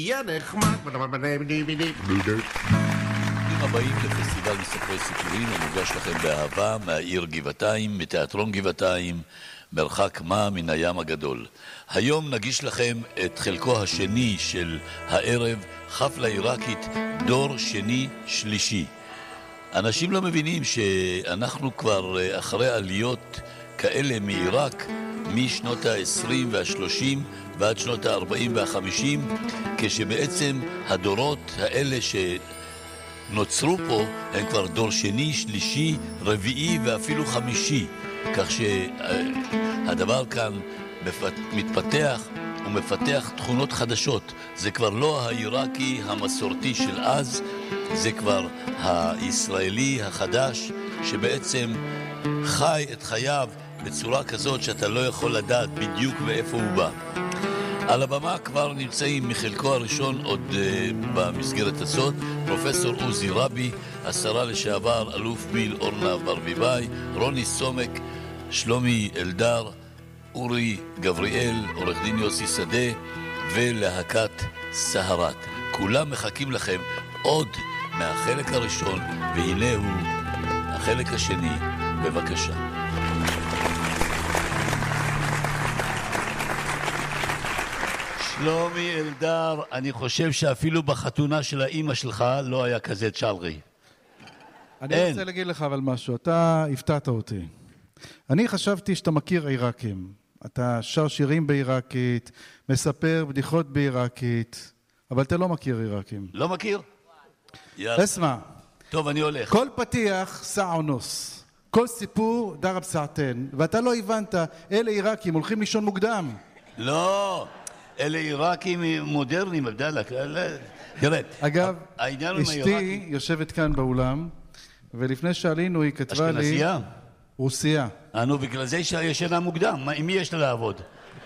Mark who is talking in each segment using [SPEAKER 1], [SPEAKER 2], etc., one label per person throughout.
[SPEAKER 1] יהיה נחמד.
[SPEAKER 2] הבאים לפסטיבל מספרי סיפורים המוגש לכם באהבה מהעיר גבעתיים, מתיאטרון גבעתיים, מרחק מה מן הים הגדול. היום נגיש לכם את חלקו השני של הערב, חפלה עיראקית, דור שני שלישי. אנשים לא מבינים שאנחנו כבר אחרי עליות כאלה מעיראק משנות ה-20 וה-30 ועד שנות ה-40 וה-50, כשבעצם הדורות האלה שנוצרו פה הם כבר דור שני, שלישי, רביעי ואפילו חמישי, כך שהדבר כאן מתפתח ומפתח תכונות חדשות. זה כבר לא העיראקי המסורתי של אז, זה כבר הישראלי החדש שבעצם חי את חייו בצורה כזאת שאתה לא יכול לדעת בדיוק מאיפה הוא בא. על הבמה כבר נמצאים מחלקו הראשון עוד במסגרת הזאת פרופסור עוזי רבי, השרה לשעבר אלוף ביל אורנה ברביבאי, רוני סומק, שלומי אלדר, אורי גבריאל, עורך דין יוסי שדה ולהקת סהרת. כולם מחכים לכם עוד מהחלק הראשון, והנה הוא החלק השני. בבקשה. שלומי אלדר, אני חושב שאפילו בחתונה של האמא שלך לא היה כזה צ'לרי.
[SPEAKER 3] אני רוצה להגיד לך אבל משהו, אתה הפתעת אותי. אני חשבתי שאתה מכיר עיראקים. אתה שר שירים בעיראקית, מספר בדיחות בעיראקית, אבל אתה לא מכיר עיראקים.
[SPEAKER 2] לא מכיר? יאללה.
[SPEAKER 3] אסמע.
[SPEAKER 2] טוב, אני הולך.
[SPEAKER 3] כל פתיח שעה ונוס. כל סיפור דרב סעתן. ואתה לא הבנת, אלה עיראקים הולכים לישון מוקדם.
[SPEAKER 2] לא, אלה עיראקים מודרניים, הבדלה. תראה,
[SPEAKER 3] אגב,
[SPEAKER 2] אשתי
[SPEAKER 3] יושבת כאן באולם, ולפני שעלינו היא כתבה לי...
[SPEAKER 2] אשכנזייה?
[SPEAKER 3] רוסיה.
[SPEAKER 2] נו, בגלל זה ישנה מוקדם. עם מי יש לה לעבוד?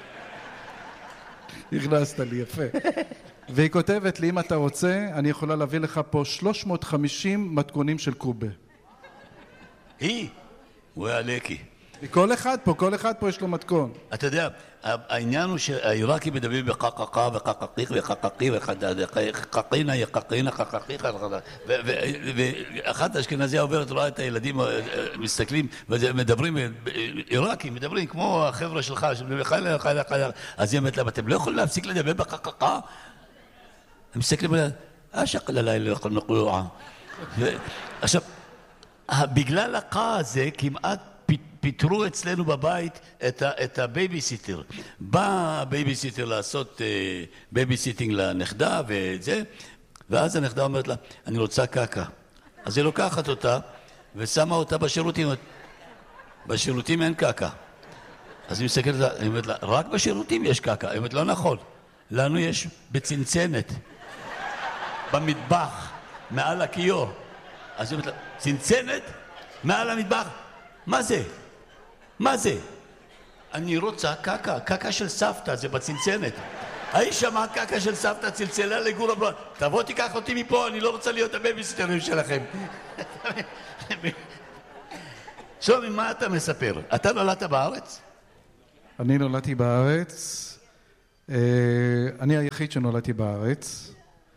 [SPEAKER 3] נכנסת לי, יפה. והיא כותבת לי, אם אתה רוצה, אני יכולה להביא לך פה 350 מתכונים של קובה.
[SPEAKER 2] היא? הוא עליקי.
[SPEAKER 3] כל אחד פה יש לו מתכון. אתה יודע,
[SPEAKER 2] העניין הוא שהעיראקי מדבר בקקקה וקקקיך וקקקי וקקינה יקקינה קקקיך ואחת האשכנזיה עוברת, רואה את הילדים מסתכלים ומדברים עיראקים, מדברים כמו החבר'ה שלך, אז היא אומרת להם, אתם לא יכולים להפסיק לדבר בקקקה? הם מסתכלים עליה, אשקל הלילה יכול נקועה. עכשיו, בגלל הקה הזה כמעט פיתרו אצלנו בבית את הבייביסיטר. בא הבייביסיטר לעשות בייביסיטינג לנכדה וזה, ואז הנכדה אומרת לה, אני רוצה קקה. אז היא לוקחת אותה ושמה אותה בשירותים. בשירותים אין קקה. אז היא מסתכלת לה, היא אומרת לה, רק בשירותים יש קקה. היא אומרת, לא נכון. לנו יש בצנצנת. במטבח, מעל הכיור. אז היא אומרת לה, צנצנת? מעל המטבח? מה זה? מה זה? אני רוצה קקה, קקה של סבתא, זה בצנצנת. האיש שמע קקה של סבתא, צלצלה לגור הבלון. תבוא תיקח אותי מפה, אני לא רוצה להיות הבייביסיטרים שלכם. שלומי, מה אתה מספר? אתה נולדת בארץ?
[SPEAKER 3] אני נולדתי בארץ. אני היחיד שנולדתי בארץ.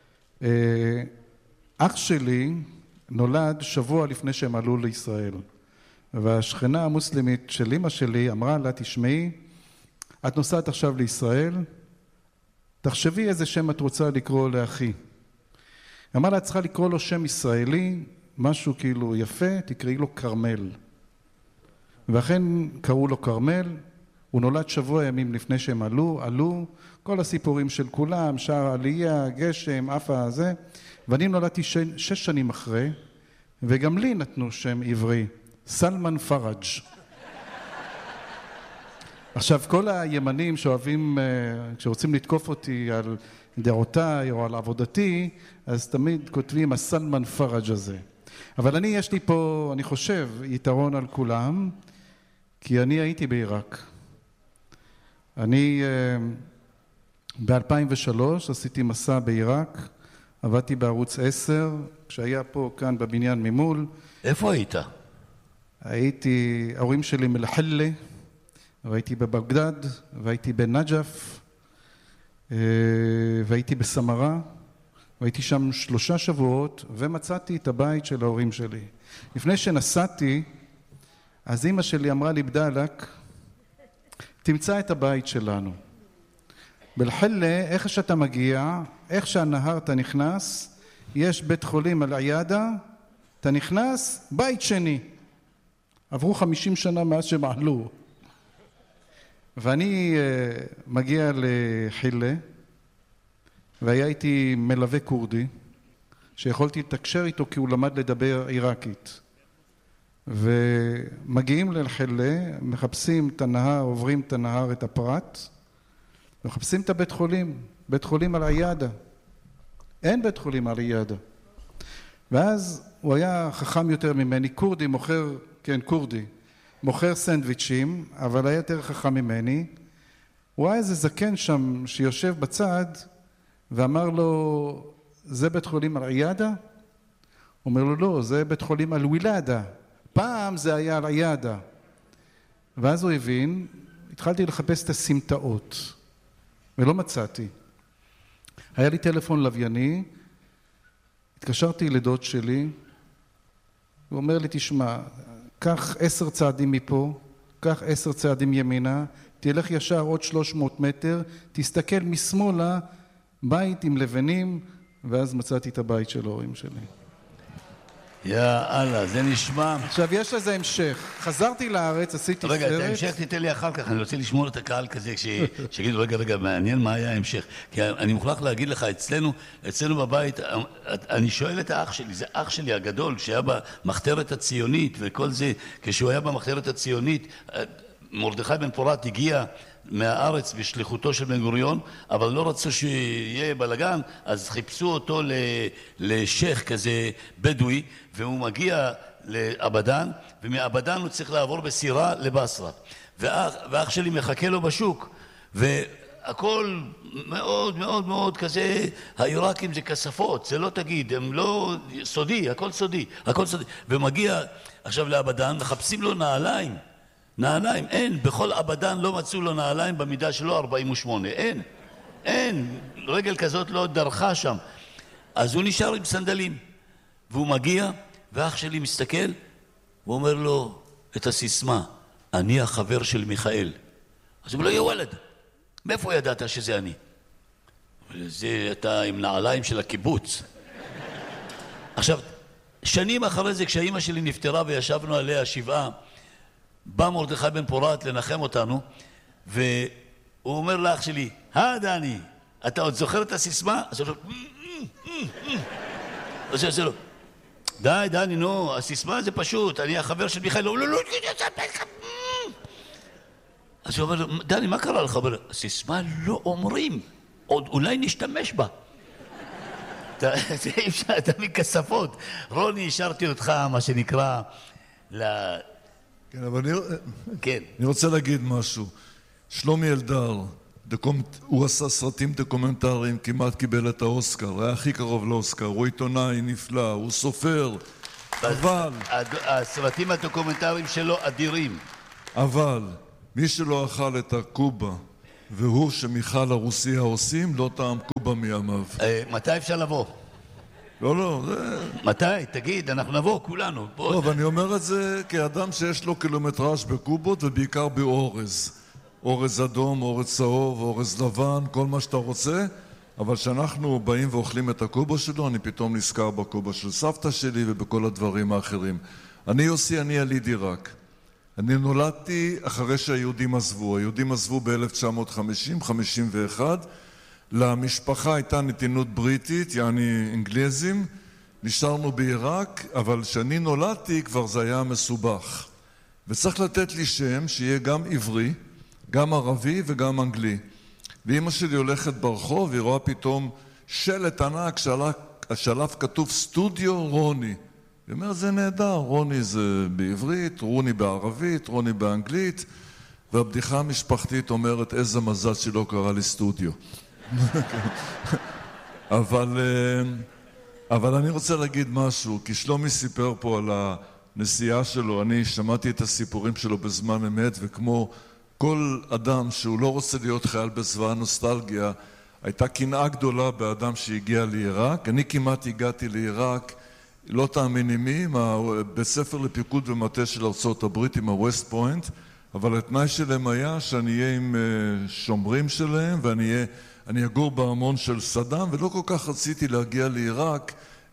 [SPEAKER 3] אח שלי נולד שבוע לפני שהם עלו לישראל. והשכנה המוסלמית של אמא שלי אמרה לה, תשמעי, את נוסעת עכשיו לישראל, תחשבי איזה שם את רוצה לקרוא לאחי. אמרה לה, את צריכה לקרוא לו שם ישראלי, משהו כאילו יפה, תקראי לו קרמל. ואכן קראו קראו קרמל, הוא נולד שבוע ימים לפני שהם עלו, כל הסיפורים של כולם, שער עלייה, גשם, אפה הזה, ואני נולדתי 6 שנים אחרי, וגם לי נתנו שם עברי. סלמן פרג'. עכשיו, כל הימנים שאוהבים, כשרוצים לתקוף אותי על דעותיי או על עבודתי, אז תמיד כותבים הסלמן פרג' הזה. אבל אני, יש לי פה, אני חושב, יתרון על כולם, כי אני הייתי בעיראק. אני ב-2003 עשיתי מסע בעיראק, עבדתי בערוץ 10, כשהיה פה כאן בבניין ממול.
[SPEAKER 2] איפה היית?
[SPEAKER 3] ההורים שלי מלחלה, והייתי בבגדד, והייתי בנג'ף, והייתי בסמרה, והייתי שם 3 שבועות, ומצאתי את הבית של ההורים שלי. לפני שנסעתי, אז אמא שלי אמרה לי, בדלק, תמצא את הבית שלנו. בלחלה, איך שאתה מגיע, איך שהנהר אתה נכנס, יש בית חולים על עיאדה, אתה נכנס, בית שני. עברו 50 שנה מאז שהם עלו. ואני מגיע לחילה, והיה איתי מלווה קורדי, שיכולתי לתקשר איתו כי הוא למד לדבר עיראקית. ומגיעים לחילה, מחפשים את הנהר, עוברים את הנהר, את הפרט, מחפשים את הבית חולים, בית חולים על עיאדה. אין בית חולים על עיאדה. ואז הוא היה חכם יותר ממני, קורדי מוכר, כן קורדי, מוכר סנדוויצ'ים, אבל היה יותר חכם ממני. הוא היה איזה זקן שם שיושב בצד, ואמר לו, זה בית חולים על עיאדה? הוא אומר לו, לא, זה בית חולים על וילאדה. פעם זה היה על עיאדה. ואז הוא הבין, התחלתי לחפש את הסמטאות, ולא מצאתי. היה לי טלפון לווייני, התקשרתי לדוד שלי, הוא אומר לי, תשמע, קח 10 צעדים מפה, קח 10 צעדים ימינה, תלך ישר עוד 300 מטר, תסתכל משמאלה, בית עם לבנים, ואז מצאתי את הבית של ההורים שלי.
[SPEAKER 2] יאללה, זה נשמע...
[SPEAKER 3] עכשיו, יש לזה המשך. חזרתי לארץ, עשיתי סרט...
[SPEAKER 2] רגע, את ההמשך תיתן לי אחר כך, אני רוצה לשמור את הקהל כזה, שיגידו, רגע, מעניין מה היה ההמשך. כי אני מוכרח להגיד לך, אצלנו בבית, אני שואל את האח שלי, זה אח שלי הגדול, שהיה במחתרת הציונית וכל זה, כשהוא היה במחתרת הציונית, מרדכי בן פורת הגיע מהארץ בשליחותו של בן גוריון, אבל לא רצו שיהיה בלגן, אז חיפשו אותו לשייך כזה בדואי, והוא מגיע לאבדן, ומאבדן הוא צריך לעבור בסירה לבסרה. ואח שלי מחכה לו בשוק, והכל מאוד מאוד מאוד כזה, העיראקים זה כספות, זה לא תגיד, הם לא סודי, הכל סודי, הכל סודי. ומגיע עכשיו לאבדן, מחפשים לו נעליים, אין, בכל אבדן לא מצאו לו נעליים במידה שלו 48, אין, רגל כזאת לא דרכה שם. אז הוא נשאר עם סנדלים, והוא מגיע, ואח שלי מסתכל, הוא אומר לו את הסיסמה, אני החבר של מיכאל. אז הוא אומר לו, יא וולד, מאיפה ידעת שזה אני? זה אתה עם נעליים של הקיבוץ. עכשיו, שנים אחרי זה, כשהאמא שלי נפטרה וישבנו עליה 7, בא מרדכי בן פורת לנחם אותנו, והוא אומר לאח שלי, דני, אתה עוד זוכר את הסיסמה? אז הוא אומר לו, די דני, נו, הסיסמה זה פשוט, אני החבר של מיכאל. אז הוא אומר לו, דני, מה קרה לך? הסיסמה לא אומרים, עוד אולי נשתמש בה. זה אפשר, אתה מכספות. רוני, השארתי אותך, מה שנקרא,
[SPEAKER 1] כן, אבל אני רוצה להגיד משהו. שלומי אלדר, הוא עשה סרטים דוקומנטריים, כמעט קיבל את האוסקר, היה הכי קרוב לאוסקר, הוא עיתונאי נפלא, הוא סופר, אבל...
[SPEAKER 2] הסרטים הדוקומנטריים שלו אדירים.
[SPEAKER 1] אבל מי שלא אכל את הקובה, והוא שמיכל הרוסיה עושים, לא טעם קובה מימיו.
[SPEAKER 2] מתי אפשר לבוא?
[SPEAKER 1] לא, זה...
[SPEAKER 2] מתי? תגיד, אנחנו נבוא כולנו.
[SPEAKER 1] לא, ואני אומר את זה כאדם שיש לו קילומטראז' בקובות ובעיקר באורז. אורז אדום, אורז צהוב, אורז לבן, כל מה שאתה רוצה. אבל כשאנחנו באים ואוכלים את הקובה שלו, אני פתאום נזכר בקובה של סבתא שלי ובכל הדברים האחרים. אני יוסי, אני יליד עיראק. אני נולדתי אחרי שהיהודים עזבו. היהודים עזבו ב-1950, 51. למשפחה הייתה נתינות בריטית, יעני אנגליזים, נשארנו בעיראק, אבל כשאני נולדתי כבר זה היה מסובך. וצריך לתת לי שם שיהיה גם עברי, גם ערבי וגם אנגלי. ואמא שלי הולכת ברחוב, היא רואה פתאום שלט ענק שעליו כתוב סטודיו רוני. היא אומרת, זה נהדר, רוני זה בעברית, רוני בערבית, רוני באנגלית, והבדיחה המשפחתית אומרת, איזה מזל שלא קרא לי סטודיו. אבל אני רוצה להגיד משהו, כי שלומי סיפר פה על הנסיעה שלו, אני שמעתי את הסיפורים שלו בזמן אמת, וכמו כל אדם שהוא לא רוצה להיות חייל בצבא הנוסטלגיה, הייתה קנאה גדולה באדם שהגיע לעיראק. אני כמעט הגעתי לעיראק, לא תאמיני מי, בית ספר לפיקוד ומטה של ארצות הברית עם הווסט פוינט, אבל התנאי שלהם היה שאני אהיה עם שומרים שלהם ואני אגור בארמון של סדאם, ולא כל כך רציתי להגיע לעיראק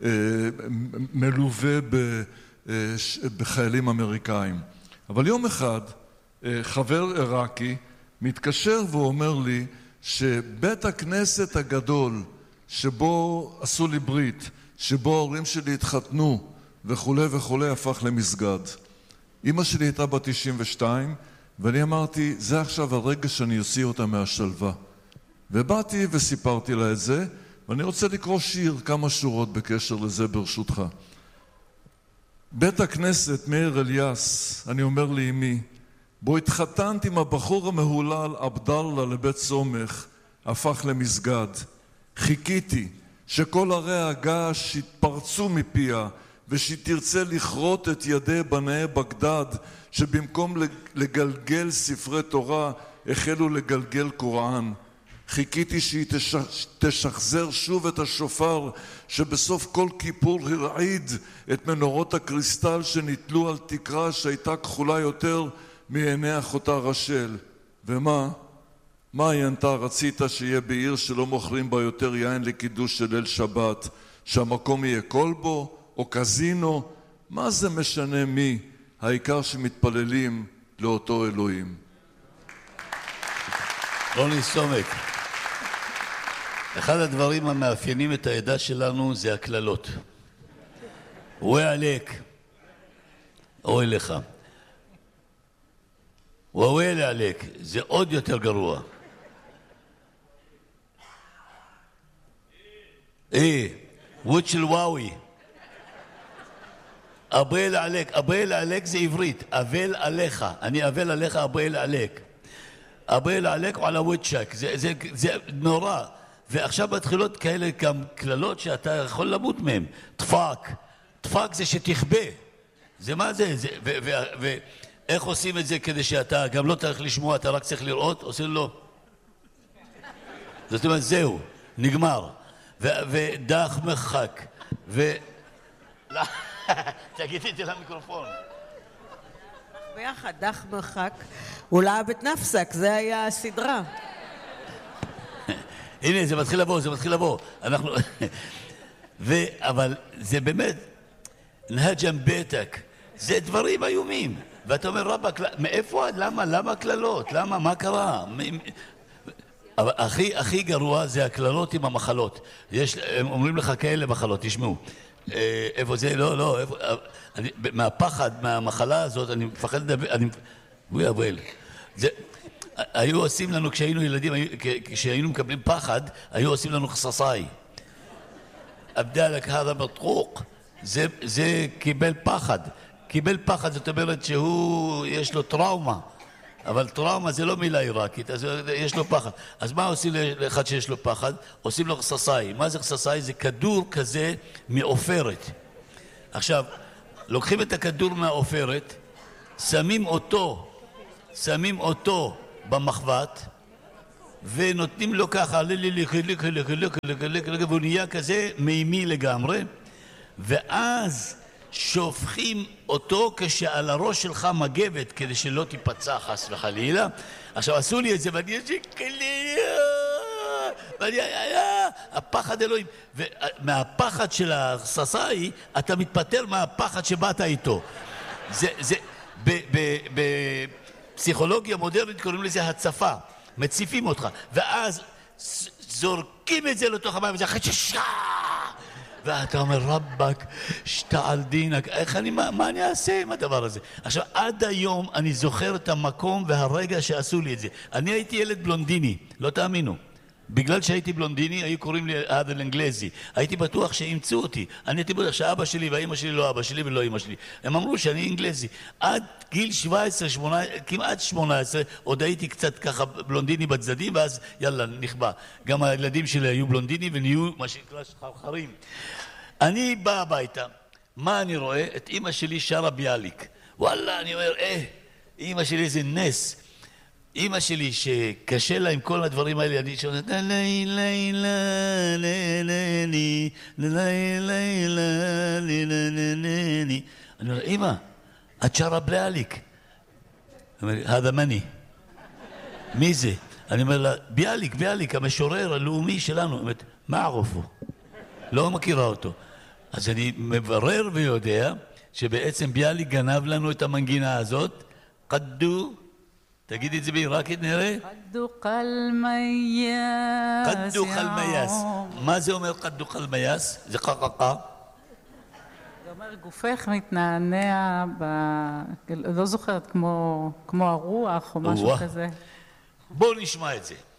[SPEAKER 1] מלווה בחיילים אמריקאים. אבל יום אחד חבר עיראקי מתקשר ואומר לי שבית הכנסת הגדול שבו עשו לי ברית, שבו ההורים שלי התחתנו וכו' וכו' הפך למסגד. אמא שלי הייתה בת 92 ואני אמרתי, זה עכשיו הרגע שאני אוציא אותה מהשלווה. ובאתי וסיפרתי לה את זה, ואני רוצה לקרוא שיר, כמה שורות בקשר לזה ברשותך. בית הכנסת מאיר אליאס, אני אומר לאמי, בו התחתנת עם הבחור המהולל עבדאללה לבית סומך, הפך למסגד. חיכיתי שכל ערי הגעש יתפרצו מפיה, ושתרצה לכרות את ידי בני בגדד, שבמקום לגלגל ספרי תורה, החלו לגלגל קוראן. חיכיתי שהיא תשחזר שוב את השופר, שבסוף כל כיפור הרעיד את מנורות הקריסטל שניתלו על תקרה שהייתה כחולה יותר מעיני אחותה רשל. ומה? מה היא ענתה? רצית שיהיה בעיר שלא מוכרים בה יותר יין לקידוש של ליל שבת, שהמקום יהיה כלבו או קזינו? מה זה משנה מי? העיקר שמתפללים לאותו אלוהים.
[SPEAKER 2] רוני סומק, אחד הדברים המאפיינים את העדה שלנו זה הכללות. ועליק, או אליך. וויל עליק, זה עוד יותר גרוע. ווד של וואוי. אבל עליק, אבל עליק זה עברית, אבל עליך, אני אבל עליך אבל עליק. אבל עליק על הוודשק, זה נורא. ועכשיו מתחילות כאלה גם כללות שאתה יכול למות מהם. דפק, דפק זה שתכבה. זה מה זה? ואיך עושים את זה כדי שאתה גם לא צריך לשמוע, אתה רק צריך לראות? עושים לו. זאת אומרת, זהו, נגמר. ודח מחק. תגידי את זה למיקרופון.
[SPEAKER 4] ביחד, דח מרחק, אולי בית נפסק, זה היה הסדרה.
[SPEAKER 2] הנה, זה מתחיל לבוא, זה מתחיל לבוא. אנחנו... אבל זה באמת, נהג'ם ביתק, זה דברים איומים. ואתה אומר, רבא, מאיפה, למה כללות? למה, מה קרה? אבל הכי גרוע זה הכללות עם המחלות. הם אומרים לך כאלה מחלות, תשמעו. איפה זה? לא, איפה... מהפחד, מהמחלה הזאת, אני מפחד לדבר, וואי אבויל. היו עושים לנו, כשהיינו ילדים, כשהיינו מקבלים פחד, היו עושים לנו חססאי. אבדלק הדה בטחוק, זה קיבל פחד. קיבל פחד, זאת אומרת שהוא, יש לו טראומה. אבל טראומה זה לא מילה עיראקית, אז יש לו פחד. אז מה עושים לאחד שיש לו פחד? עושים לו חססאי. מה זה חססאי? זה כדור כזה מעופרת. עכשיו, לוקחים את הכדור מהעופרת, שמים אותו במחבת, ונותנים לו ככה, והוא נהיה כזה מימי לגמרי, ואז שופכים אותו כשעל הראש שלך מגבת, כדי שלא תיפצע חס וחלילה. עכשיו עשו לי את זה, ואני הפחד אלוהים, ומהפחד של החססאי אתה מתפטר מהפחד שבאת איתו. זה בפסיכולוגיה מודרנית קוראים לזה הצפה, מציפים אותך, ואז זורקים את זה לתוך המים, וזה חששה, ואתה אומר רבק שתעל דינק, מה אני אעשה עם הדבר הזה? עכשיו עד היום אני זוכר את המקום והרגע שעשו לי את זה. אני הייתי ילד בלונדיני, לא תאמינו. בגלל שהייתי בלונדיני, היו קוראים לי אדל אנגלזי. הייתי בטוח שאימצו אותי. אני הייתי בטוח שאבא שלי והאמא שלי לא אבא שלי ולא אמא שלי. הם אמרו שאני אנגלזי. עד גיל 17, 18, כמעט 18, עוד הייתי קצת ככה בלונדיני בצדדים, ואז יאללה, נכבה. גם הילדים שלי היו בלונדיני ונהיו מה שנקרא שחרחרים. אני בא הביתה, מה אני רואה? את אמא שלי שרה ביאליק. וואלה, אני אומר, אמא שלי זה נס. אמא שלי שקשה לה עם כל הדברים האלה, אני שואלת, אני אומר, אמא, את שרה ביאליק. הדה מני. מי זה? אני אומר לה, ביאליק, המשורר הלאומי שלנו. אומרת, מה ערופו? לא מכירה אותו. אז אני מברר ויודע שבעצם ביאליק גנב לנו את המנגינה הזאת. קדו, תגידי את זה בעיראקית נראה.
[SPEAKER 5] קדו קלמייס.
[SPEAKER 2] קדו קלמייס. מה זה אומר קדו קלמייס? זה קקקה.
[SPEAKER 5] זה אומר גופך מתנענע, לא זוכרת, כמו הרוח או משהו כזה.
[SPEAKER 2] בואו נשמע את זה.